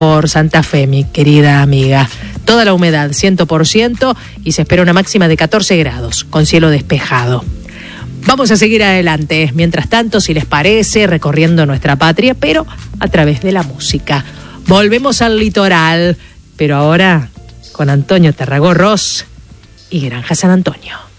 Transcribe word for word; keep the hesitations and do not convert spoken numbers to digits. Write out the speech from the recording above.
por Santa Fe, mi querida amiga. Toda la humedad, cien por ciento, y se espera una máxima de catorce grados, con cielo despejado. Vamos a seguir adelante, mientras tanto, si les parece, recorriendo nuestra patria, pero a través de la música. Volvemos al litoral, pero ahora con Antonio Tarragó Ross y Granja San Antonio.